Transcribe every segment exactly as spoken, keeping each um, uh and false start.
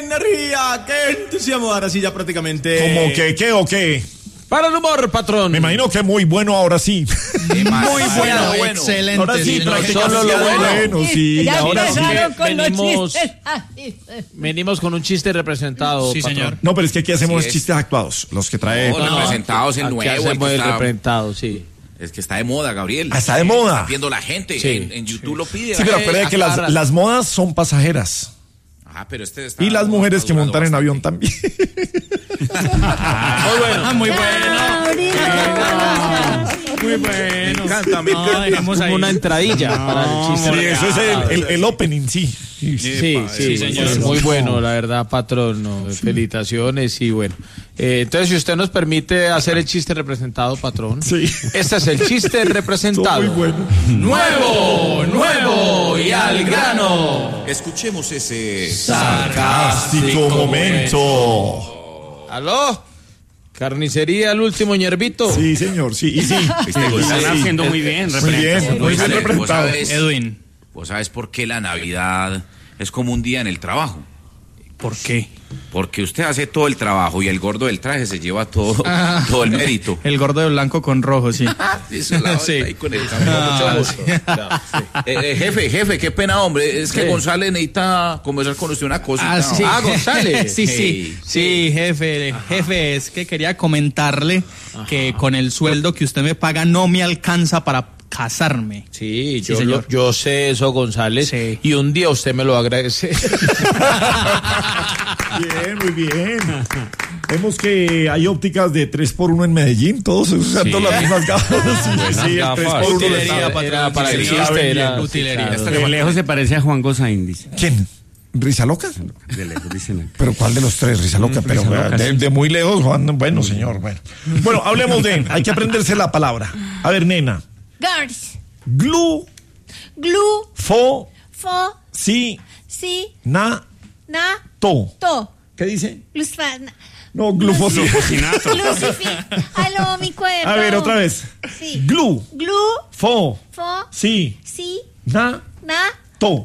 energía! ¡Qué entusiasmo! Ahora sí, ya prácticamente. ¿Cómo que qué o qué? Para el humor, patrón. Me imagino que muy bueno ahora sí. Muy bueno, bueno. Excelente. Ahora sí, señor. prácticamente Solo lo bueno. bueno, sí. Ya ahora sí empezaron con venimos- los chistes. Venimos con un chiste representado. Sí, patrón. señor. No, pero es que aquí hacemos Así es. chistes actuados, los que trae. No, No, representados en aquí nuevo. el hacemos que el está- representado, sí. Es que está de moda, Gabriel. Ah, está de moda. Está viendo la gente. Sí. En, en YouTube lo pide. Sí, pero Eh, acuérdate que aclara. las, las modas son pasajeras. Ajá, pero este está. Y las mujeres que está montan en durando avión también. Muy bueno. Muy bueno. Muy bueno. Me encanta, me No, encanta. dejemos Como ahí. una entradilla para el chiste. Sí, eso es el, el, el opening, sí. Sí, sí, Sí, señor. es muy bueno, la verdad, patrón. No, felicitaciones y bueno. Eh, entonces, si usted nos permite hacer el chiste representado, patrón. Sí. Este es el chiste representado. Muy bueno. Nuevo, nuevo y al grano. Escuchemos ese. Sarcástico momento. ¿Aló? ¿Carnicería el último ñervito? Sí, señor, sí. Y sí. Este Sí, Gonzalo sí. haciendo muy bien, Muy bien, muy bien Gonzalo, ¿vos representado. sabes, Edwin, ¿Vos sabes por qué la Navidad es como un día en el trabajo? ¿por qué? Porque usted hace todo el trabajo y el gordo del traje se lleva todo, Ah. todo el mérito. El gordo de blanco con rojo, sí. Eso es la Sí. ahí con el cambio. Ah, Mucho gusto. Eh, eh, jefe, jefe, qué pena, hombre. Es que Sí. González necesita conversar con usted una cosita. Ah, sí. Ah, González. sí, sí. Hey. Sí, jefe. Jefe, es que quería comentarle que con el sueldo que usted me paga no me alcanza para casarme. Sí, Sí, yo, señor. lo- yo sé eso, González. Sí. Y un día usted me lo agradece. Bien, muy bien. Vemos que hay ópticas de tres por uno en Medellín, todos usando Sí. las mismas gafas. Sí, sí, el gafas. tres por uno Utilería, está- patrón, Era para el utilería. chiste, era Utilería. sí, claro. De lejos se parece a Juan Gozaín, dice. ¿Quién? ¿Risa Loca? De lejos, dicen. ¿Pero cuál de los tres? Risa Loca, pero Loca, de, sí. de muy lejos, Juan. Bueno, señor, bueno. Bueno, hablemos de, hay que aprenderse la palabra. A ver, nena. Gars. Glu, Glu. fo, Fo. si, Si. na, Na. to. To. ¿Qué dice? Lusfa. No, glufosinato. Glufosinato. Lucifi. Aló, mi cuerpo. A ver, otra vez. Sí. Glu, Glu. fo, Fo. si, Si. na, Na. to.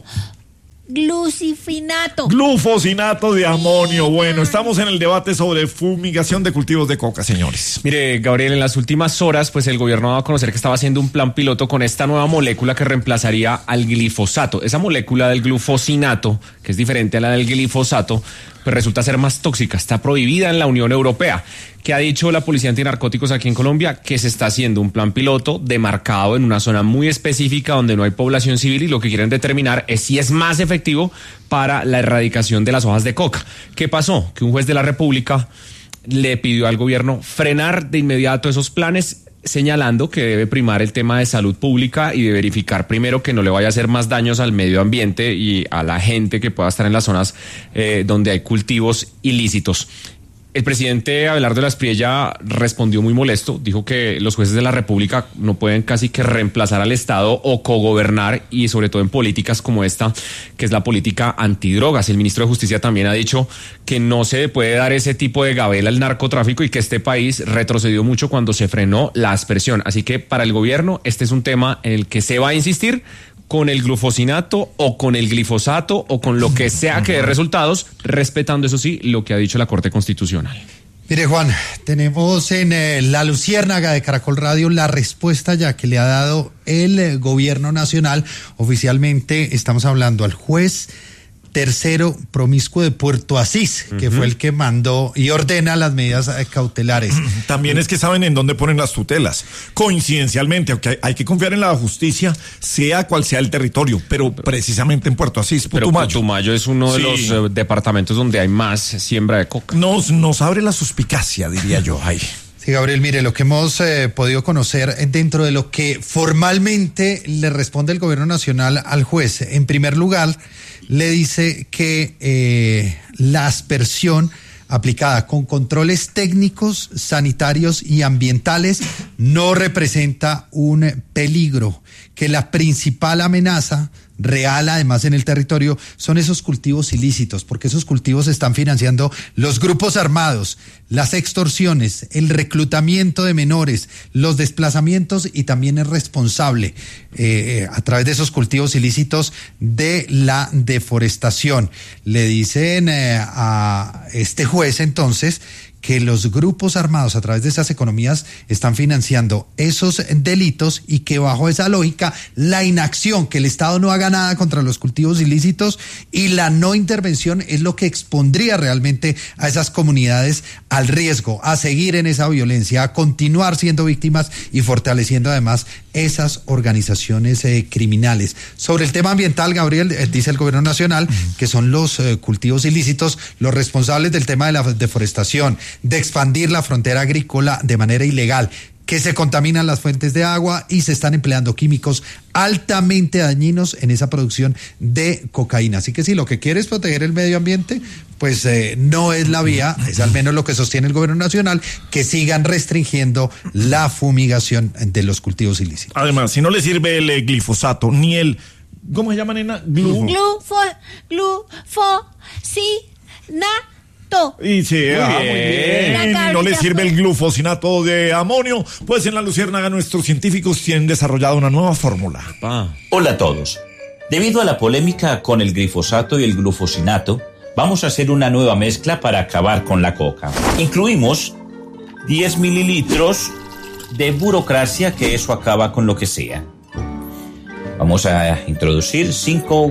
Glucifinato. Glufosinato de amonio. Bueno, estamos en el debate sobre fumigación de cultivos de coca, señores. Mire, Gabriel, en las últimas horas, pues el gobierno ha dado a conocer que estaba haciendo un plan piloto con esta nueva molécula que reemplazaría al glifosato. Esa molécula del glufosinato, que es diferente a la del glifosato, pues resulta ser más tóxica. Está prohibida en la Unión Europea. ¿Qué ha dicho la Policía Antinarcóticos aquí en Colombia? Que se está haciendo un plan piloto demarcado en una zona muy específica donde no hay población civil y lo que quieren determinar es si es más efectivo para la erradicación de las hojas de coca. ¿Qué pasó? Que un juez de la República le pidió al gobierno frenar de inmediato esos planes, señalando que debe primar el tema de salud pública y de verificar primero que no le vaya a hacer más daños al medio ambiente y a la gente que pueda estar en las zonas eh, donde hay cultivos ilícitos. El presidente Abelardo de la Espriella respondió muy molesto, dijo que los jueces de la República no pueden casi que reemplazar al Estado o cogobernar, y sobre todo en políticas como esta, que es la política antidrogas. El ministro de Justicia también ha dicho que no se puede dar ese tipo de gabela al narcotráfico y que este país retrocedió mucho cuando se frenó la aspersión. Así que para el gobierno este es un tema en el que se va a insistir con el glufosinato o con el glifosato o con lo que sea que dé resultados, respetando eso sí lo que ha dicho la Corte Constitucional. Mire, Juan, tenemos en eh, La Luciérnaga de Caracol Radio la respuesta ya que le ha dado el eh, gobierno nacional. Oficialmente estamos hablando al juez tercero promiscuo de Puerto Asís, que uh-huh. fue el que mandó y ordena las medidas eh, cautelares. También es que saben en dónde ponen las tutelas. Coincidencialmente, aunque hay, hay que confiar en la justicia, sea cual sea el territorio, pero precisamente en Puerto Asís, Putumayo. Pero Putumayo es uno de sí. los eh, departamentos donde hay más siembra de coca. Nos, nos abre la suspicacia, diría yo, ahí. Sí, Gabriel, mire, lo que hemos eh, podido conocer dentro de lo que formalmente le responde el gobierno nacional al juez. En primer lugar, le dice que eh, la aspersión aplicada con controles técnicos, sanitarios y ambientales no representa un peligro, que la principal amenaza real, además en el territorio, son esos cultivos ilícitos, porque esos cultivos están financiando los grupos armados, las extorsiones, el reclutamiento de menores, los desplazamientos, y también es responsable eh, a través de esos cultivos ilícitos de la deforestación. Le dicen eh, a este juez entonces que los grupos armados a través de esas economías están financiando esos delitos, y que bajo esa lógica la inacción, que el Estado no haga nada contra los cultivos ilícitos y la no intervención es lo que expondría realmente a esas comunidades al riesgo, a seguir en esa violencia, a continuar siendo víctimas y fortaleciendo además esas organizaciones eh, criminales. Sobre el tema ambiental, Gabriel, eh, dice el gobierno nacional que son los eh, cultivos ilícitos los responsables del tema de la deforestación, de expandir la frontera agrícola de manera ilegal, que se contaminan las fuentes de agua y se están empleando químicos altamente dañinos en esa producción de cocaína. Así que si lo que quiere es proteger el medio ambiente, pues eh, no es la vía, es al menos lo que sostiene el gobierno nacional, que sigan restringiendo la fumigación de los cultivos ilícitos. Además, si no le sirve el eh, glifosato, ni el, ¿cómo se llama, nena? Glu- Glufo, glufo, sí, na. Y sí, ah, muy bien. Y no le sirve el glufosinato de amonio, pues en la Luciérnaga nuestros científicos tienen desarrollado una nueva fórmula. Ah. Hola a todos. Debido a la polémica con el glifosato y el glufosinato, vamos a hacer una nueva mezcla para acabar con la coca. Incluimos diez mililitros de burocracia, que eso acaba con lo que sea. Vamos a introducir cinco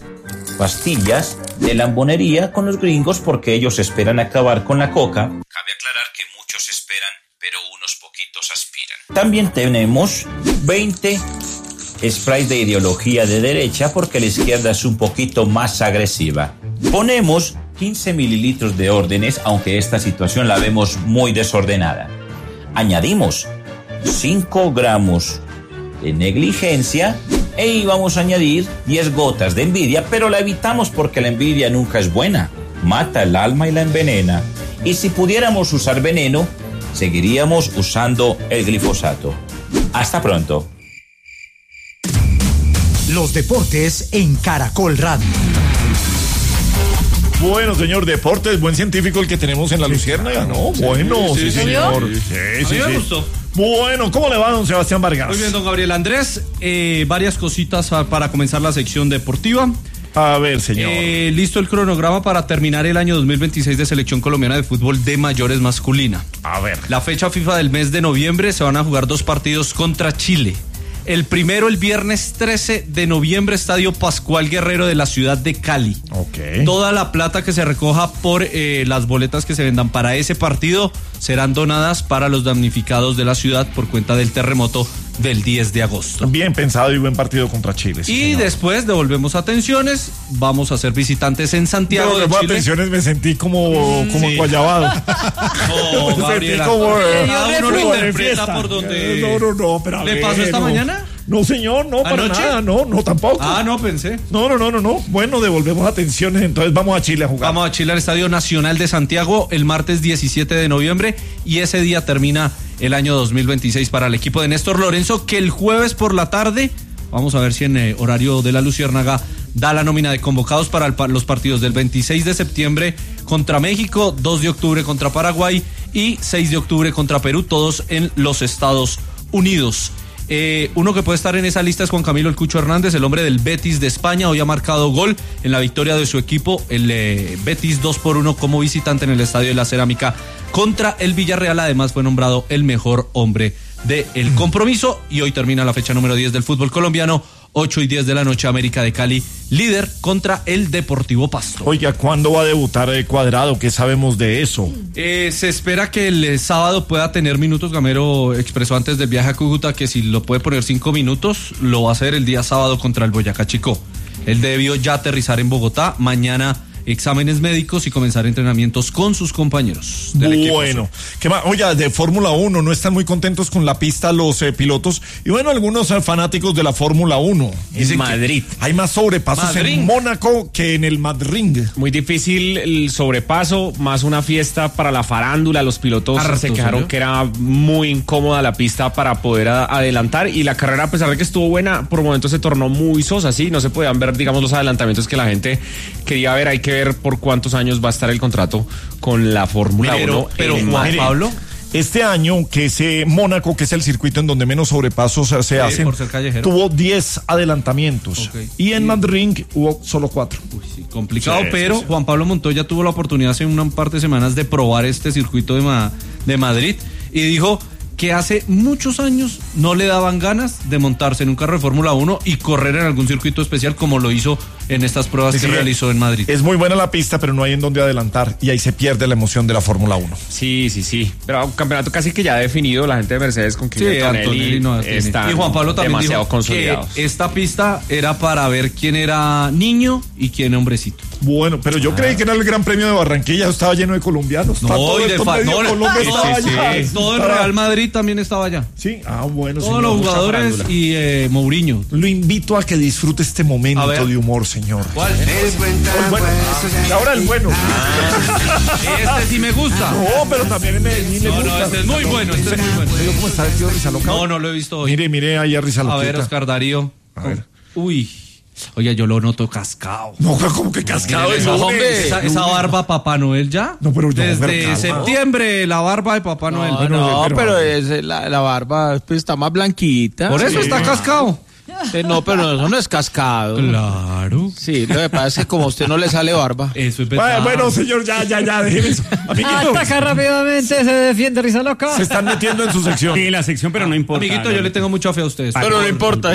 pastillas de lambonería con los gringos, porque ellos esperan acabar con la coca. Cabe aclarar que muchos esperan, pero unos poquitos aspiran. También tenemos veinte sprays de ideología de derecha, porque la izquierda es un poquito más agresiva. Ponemos quince mililitros de órdenes, aunque esta situación la vemos muy desordenada. Añadimos cinco gramos de negligencia, y vamos a añadir diez gotas de envidia, pero la evitamos porque la envidia nunca es buena, mata el alma y la envenena. Y si pudiéramos usar veneno, seguiríamos usando el glifosato. Hasta pronto. Los deportes en Caracol Radio. Bueno, señor, deportes, buen científico el que tenemos en la Luciérnaga, ¿no? Bueno, sí, sí, señor. Sí, sí, sí. Bueno, ¿cómo le va, don Sebastián Vargas? Muy bien, don Gabriel Andrés. Eh, varias cositas para comenzar la sección deportiva. A ver, señor. Eh, listo el cronograma para terminar el año dos mil veintiséis de Selección Colombiana de Fútbol de Mayores Masculina. A ver. La fecha FIFA del mes de noviembre se van a jugar dos partidos contra Chile. El primero el viernes trece de noviembre, Estadio Pascual Guerrero de la ciudad de Cali. Ok. Toda la plata que se recoja por eh, las boletas que se vendan para ese partido serán donadas para los damnificados de la ciudad por cuenta del terremoto del diez de agosto. Bien pensado y buen partido contra Chile. Sí, y señor. Después devolvemos atenciones, vamos a ser visitantes en Santiago de Chile. Atenciones, me sentí como, como sí. guayabado. No, Gabriela, como, eh, cada uno lo interpreta por donde no, no, no, pero ¿le ver, pasó esta no. mañana? No, señor, no, para ¿Anoche? nada, no, no, tampoco. Ah, no, pensé. No, no, no, no, no. Bueno, devolvemos atenciones, entonces vamos a Chile a jugar. Vamos a Chile al Estadio Nacional de Santiago el martes diecisiete de noviembre, y ese día termina el año dos mil veintiséis para el equipo de Néstor Lorenzo, que el jueves por la tarde, vamos a ver si en eh, horario de la Luciérnaga da la nómina de convocados para el, los partidos del veintiséis de septiembre contra México, dos de octubre contra Paraguay y seis de octubre contra Perú, todos en los Estados Unidos. Eh, uno que puede estar en esa lista es Juan Camilo El Cucho Hernández, el hombre del Betis de España. Hoy ha marcado gol en la victoria de su equipo, el eh, Betis dos por uno como visitante en el Estadio de la Cerámica contra el Villarreal. Además fue nombrado el mejor hombre del compromiso, y hoy termina la fecha número diez del fútbol colombiano. ocho y diez de la noche, América de Cali, líder contra el Deportivo Pasto. Oiga, ¿cuándo va a debutar el Cuadrado? ¿Qué sabemos de eso? Eh, se espera que el eh, sábado pueda tener minutos. Gamero expresó antes del viaje a Cúcuta que si lo puede poner cinco minutos, lo va a hacer el día sábado contra el Boyacá Chicó. Él debió ya aterrizar en Bogotá. Mañana exámenes médicos y comenzar entrenamientos con sus compañeros del equipo. Bueno, ¿qué más? Oye, de Fórmula uno, no están muy contentos con la pista los eh, pilotos y bueno, algunos eh, fanáticos de la Fórmula uno. En Madrid. Hay más sobrepasos Madrid. en Mónaco que en el Madrid. Muy difícil el sobrepaso, más una fiesta para la farándula. Los pilotos Harto, se quejaron ¿sí? que era muy incómoda la pista para poder a- adelantar y la carrera, a pesar de que estuvo buena, por momentos se tornó muy sosa, ¿sí? No se podían ver, digamos, los adelantamientos que la gente quería ver. Hay que ver por cuántos años va a estar el contrato con la Fórmula uno. Pero en Juan Madrid. Pablo, Este año, que es eh, Mónaco, que es el circuito en donde menos sobrepasos eh, se hacen, por ser callejero. tuvo diez adelantamientos. Ok. Y en Madrid hubo solo cuatro. sí, complicado, Sí, pero sí, sí. Juan Pablo Montoya tuvo la oportunidad hace un par de semanas de probar este circuito de, Ma- de Madrid y dijo que hace muchos años no le daban ganas de montarse en un carro de Fórmula uno y correr en algún circuito especial como lo hizo en estas pruebas Sí, que sí, realizó en Madrid. Es muy buena la pista, pero no hay en donde adelantar. Y ahí se pierde la emoción de la Fórmula uno. Sí, sí, sí. Pero un campeonato casi que ya definido, la gente de Mercedes con Sí, Kimi Antonelli Antonelli no tiene. están Y Juan Pablo también demasiado dijo consolidados. que esta pista era para ver quién era niño y quién hombrecito. Bueno, pero yo creí que era el Gran Premio de Barranquilla, estaba lleno de colombianos. Está todo y de esto fa- medio no, Colombia sí, estaba sí, allá. sí. Todo el Para- Real Madrid también estaba allá. Sí, ah, bueno, Todos señor. los Mucha jugadores farándula. y eh, Mourinho. Lo invito a que disfrute este momento A ver. de humor, señor. ¿Cuál? El bueno. La hora del bueno. Este sí me gusta. No, pero también en Medellín le No, gusta. no, este es muy bueno, este es muy bueno. ¿Vio cómo está vestido Rizaloca? No, no lo he visto hoy. Mire, mire ahí a A ver, Rizaloquita. Oscar Darío. A ver. Uy. Oye, yo lo noto cascado. No, como que cascado de Esa, lunes. esa, esa barba Papá Noel ya. No, pero yo- Desde pero calma. septiembre la barba de Papá Noel. No, Bueno, no, pero- pero, es la, la barba pues, está más blanquita. Por eso Sí. está cascado. Eh, no, pero eso no es cascado. Claro. Sí, lo que pasa es que como a usted no le sale barba. Eso es Bueno, verdad. bueno, señor, ya, ya, ya, déjeme eso. Amiguito, Ataca rápidamente, se defiende Rizaloca. se están metiendo en su sección. Sí, la sección, pero no importa. Amiguito, yo le tengo mucha fe a ustedes. Pero no importa.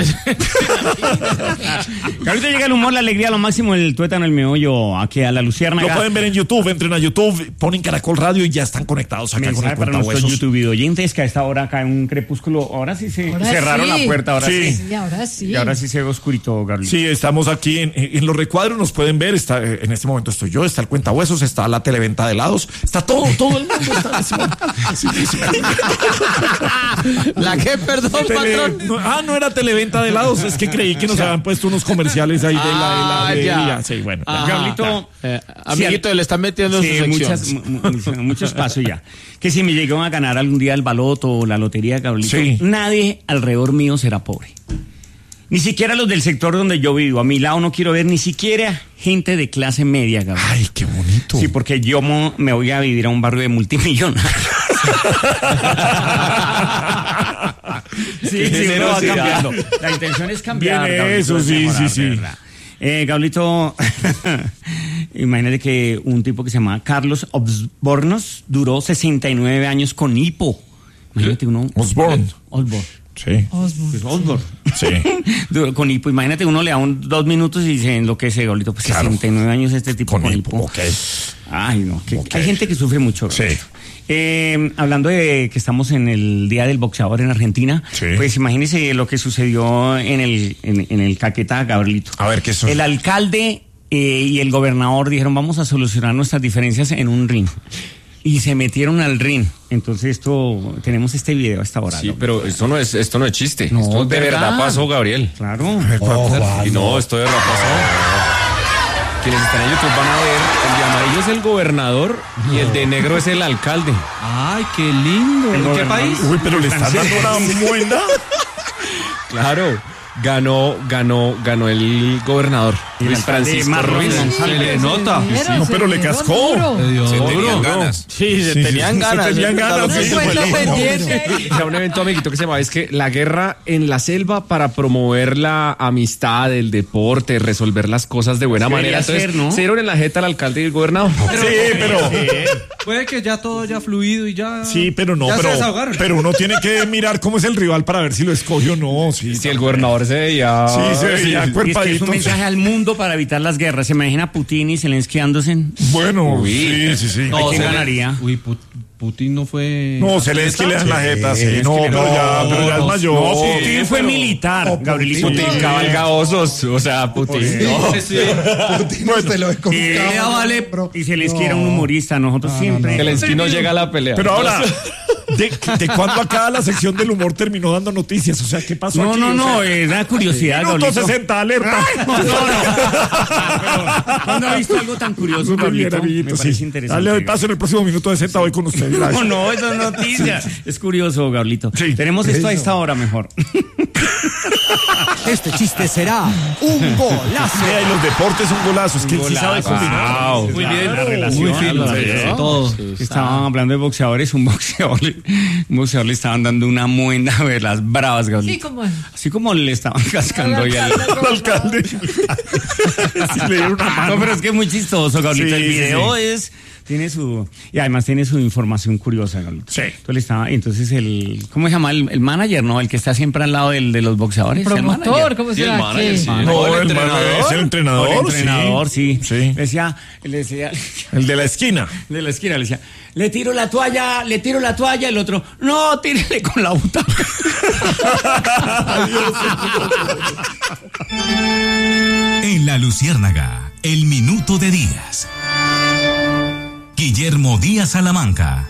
Ahorita llega el humor, la alegría, lo máximo, el tuétano, el meollo, aquí a la Lo luciérnaga. pueden ver en YouTube, entren a YouTube, ponen Caracol Radio y ya están conectados acá con Mensaje el para nuestros cuentahuesos. YouTube oyentes que a esta hora acá en un crepúsculo, ahora sí se Ahora cerraron sí. la puerta, ahora sí. Sí. Sí, ahora sí. Y ahora sí se ve oscurito, Gabriel. Sí, estamos aquí en, en los recuadros, nos pueden ver, está, eh, en este momento estoy yo, está el cuentahuesos, está la televenta de helados, está todo, todo el mundo está en ese momento. Sí, sí, sí. ¿La qué, perdón, Tele- patrón? no, ah, no era televenta de helados, es que creí que nos habían puesto unos comerciales ahí de la, de la Ah, de- ya. ya, sí, bueno. Ajá. Gablito, Eh, amiguito, le están metiendo en sí, su sección. muchas, mu- mu- muchos pasos ya. Que si me llegó a ganar algún día el baloto o la lotería, Gabrielito, Sí. nadie alrededor mío será pobre. Ni siquiera los del sector donde yo vivo. A mi lado no quiero ver ni siquiera gente de clase media, Gabriel. Ay, qué bonito. Sí, porque yo mo- me voy a vivir a un barrio de multimillonarios. sí, sí, uno va cambiando. La intención es cambiar. Bien Gabrielito, eso, es sí, mejorar, sí, de sí. verdad. Eh, Gablito, imagínate que un tipo que se llamaba Carlos Osbornos duró sesenta y nueve años con hipo. Imagínate uno. Osborne. Osborne. Sí. Pues Osborne. Sí. Duró con hipo. Imagínate uno le da un, dos minutos y se enloquece, Gablito. Pues Claro. sesenta y nueve años este tipo con, Con hipo. hipo, ok. Ay, no. que- Ok. Hay gente que sufre mucho. Sí. Gablito. Eh, hablando de que estamos en el Día del Boxeador en Argentina, Sí. pues imagínese lo que sucedió en el, en, en el Caquetá, Gabrielito. A ver, ¿qué es eso? El alcalde eh, y el gobernador dijeron, vamos a solucionar nuestras diferencias en un ring. Y se metieron al ring. Entonces esto, tenemos este video a esta hora. Sí, ¿no? pero esto no es, esto no es chiste. No, esto de ¿verdad? verdad pasó, Gabriel. Claro. Y no, esto de verdad pasó. Quienes están en YouTube van a ver, el de amarillo es el gobernador y el de negro es el alcalde. Ay, qué lindo. ¿En qué país? Uy, pero le están dando una buena. Claro, ganó, ganó, ganó el gobernador. Y el Luis alcalde Francisco Marlon Ruiz. González. Se le nota. Pero No, se pero le dieron cascó. duro. Se dio Se duro. tenían ganas. Sí, se Sí, sí, tenían sí, se ganas. tenían ¿eh? ganas, Claro, sí, sí, fue fue lindo. pendiente. Era un evento, amiguito, que se llamaba, es que la guerra en la selva para promover la amistad, el deporte, resolver las cosas de buena Sí, manera. debería Entonces, ser, ¿no? se dieron en la jeta al alcalde y el gobernador. Sí, pero. Puede que ya todo haya fluido y ya. Sí, pero no, ya se pero, desahogaron. pero uno tiene que mirar cómo es el rival para ver si lo escoge o no. Sí, Si el gobernador se veía... Sí, se veía Y es que es cuerpadito. un mensaje al mundo para evitar las guerras. ¿Se imagina Putin y Zelensky dándose? Bueno, Uy. sí, sí, sí. ¿Quién se- ganaría? Uy, Pu- Putin no fue... No, Zelensky le dan la jeta, sí. No, pero ya, pero ya es mayor. No, Sí, Putin fue pero- militar, Gabrielito. Putin cabalga osos, o sea, Putin. No. Putin no te lo ve como un Y, caballo, vale, pero- y Zelensky era un humorista, nosotros siempre... Zelensky no llega a la pelea. Pero ahora, ¿de, de cuándo acá la sección del humor terminó dando noticias? O sea, ¿qué pasó No, aquí? no, O no, sea, era curiosidad, Minuto Gabrielito. sesenta, alerta. No, no, no. ¿Cuándo ha visto algo tan curioso, Muy bien, Gabrielito? amiguito, Me parece sí. interesante. Dale doy paso en el próximo minuto sesenta, voy con usted. No, no, eso es noticia. Es curioso, Gabrielito. Sí. Tenemos esto a esta hora mejor. Este chiste será un golazo. Mira, y los deportes son golazos, que él sí sabe combinar. Wow. Muy bien, la relación. Muy fino, la sí, relación. todo. Estaban hablando de boxeadores, un boxeador, le- un boxeador le estaban dando una muenda de las bravas, Gabrielito. Sí, como es. Así como le estaban cascando y al Al alcalde. Sí, le dieron una mano. No, pero es que es muy chistoso, Gabrielito. Sí, El sí, video sí. es. Tiene su. Y además tiene su información curiosa, Gabrielito. Sí. Entonces, le estaba, entonces el. ¿Cómo se llama? El, el manager, ¿no? El que está siempre al lado del, de los boxeadores. el Promotor, manager. ¿cómo Sí, el será? manager, ¿Qué? sí. No, el el entrenador. entrenador. Es el entrenador, O el entrenador, sí. Sí. Le decía, le decía, El de la esquina. de la esquina, le decía, le tiro la toalla, le tiro la toalla, el otro, no, tírele con la butaca. En La Luciérnaga, el minuto de Díaz. Guillermo Díaz Salamanca.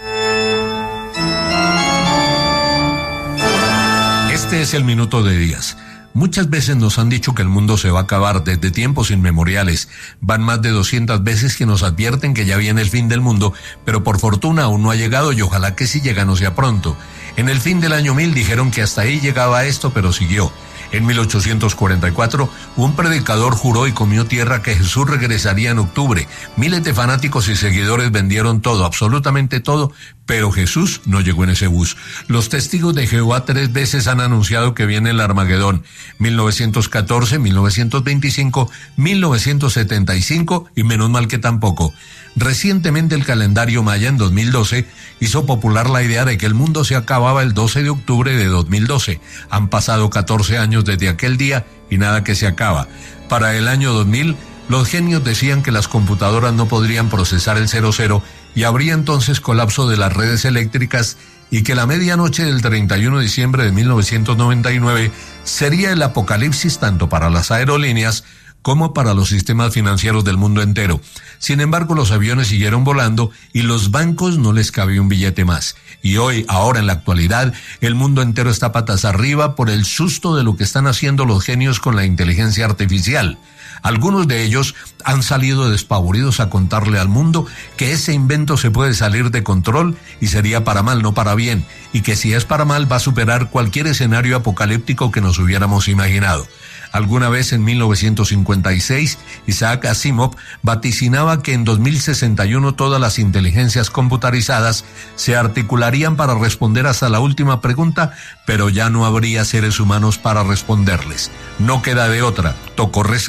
Este es el minuto de Díaz. Muchas veces nos han dicho que el mundo se va a acabar desde tiempos inmemoriales. Van más de doscientas veces que nos advierten que ya viene el fin del mundo, pero por fortuna aún no ha llegado y ojalá que si llega no sea pronto. En el fin del año mil dijeron que hasta ahí llegaba esto, pero siguió. En mil ochocientos cuarenta y cuatro, un predicador juró y comió tierra que Jesús regresaría en octubre. Miles de fanáticos y seguidores vendieron todo, absolutamente todo, pero Jesús no llegó en ese bus. Los testigos de Jehová tres veces han anunciado que viene el Armagedón. mil novecientos catorce, mil novecientos veinticinco, mil novecientos setenta y cinco y menos mal que tampoco. Recientemente el calendario maya en dos mil doce hizo popular la idea de que el mundo se acababa el doce de octubre de dos mil doce. Han pasado catorce años desde aquel día y nada que se acaba. Para el año dos mil, los genios decían que las computadoras no podrían procesar el cero cero y habría entonces colapso de las redes eléctricas y que la medianoche del treinta y uno de diciembre de mil novecientos noventa y nueve sería el apocalipsis tanto para las aerolíneas como para los sistemas financieros del mundo entero. Sin embargo, los aviones siguieron volando y los bancos no les cabía un billete más. Y hoy, ahora en la actualidad, el mundo entero está patas arriba por el susto de lo que están haciendo los genios con la inteligencia artificial. Algunos de ellos han salido despavoridos a contarle al mundo que ese invento se puede salir de control y sería para mal, no para bien, y que si es para mal va a superar cualquier escenario apocalíptico que nos hubiéramos imaginado. Alguna vez en mil novecientos cincuenta y seis, Isaac Asimov vaticinaba que en dos mil sesenta y uno todas las inteligencias computarizadas se articularían para responder hasta la última pregunta, pero ya no habría seres humanos para responderles. No queda de otra, tocó rezar.